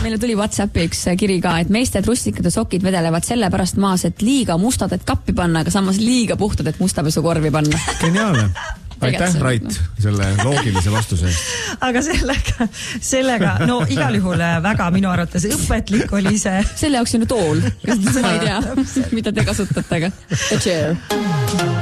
Meile tuli WhatsAppi üks kiri ka, et meeste trussikad ja sokid vedelevad selle pärast maas, et liiga mustad, et kappi panna, aga samas liiga puhtad, et mustapesukorvi panna. Geniaalne. Aitäh, Rait, selle loogilise vastuse. Aga sellega, no igal juhul väga minu arvates õpetlik oli see. Selle jaoks on ju tool, ma ei tea, mida te kasutate, aga a chair.